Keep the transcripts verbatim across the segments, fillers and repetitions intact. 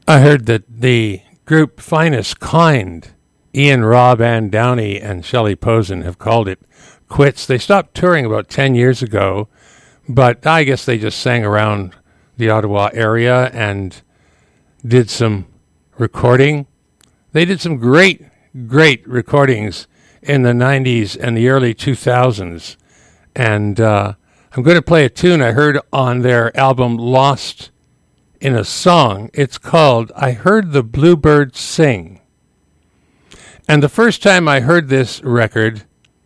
I heard that the group Finest Kind, Ian, Rob, Ann Downey, and Shelley Posen have called it quits. They stopped touring about ten years ago, but I guess they just sang around the Ottawa area and did some recording. They did some great, great recordings in the nineties and the early two thousands. And uh, I'm going to play a tune I heard on their album Lost in a Song. It's called I Heard the Bluebird Sing. And the first time I heard this record,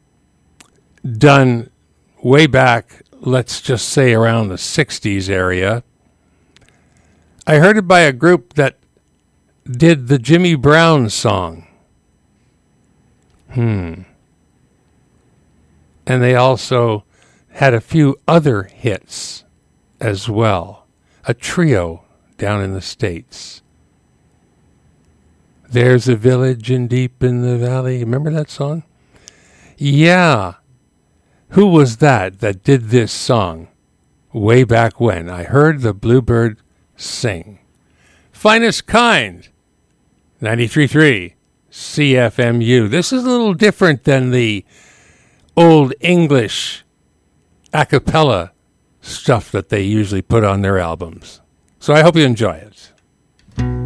done way back, let's just say around the sixties area, I heard it by a group that did the Jimmy Brown song. Hmm. And they also had a few other hits as well. A trio down in the States. There's a village in deep in the valley. Remember that song? Yeah. Who was that that did this song way back when? I heard the Bluebird sing. Finest Kind, ninety-three point three C F M U. This is a little different than the old English a cappella stuff that they usually put on their albums. So I hope you enjoy it.